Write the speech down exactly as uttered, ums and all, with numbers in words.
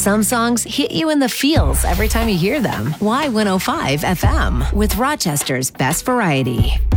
Some songs hit you in the feels every time you hear them. Y one oh five F M with Rochester's best variety.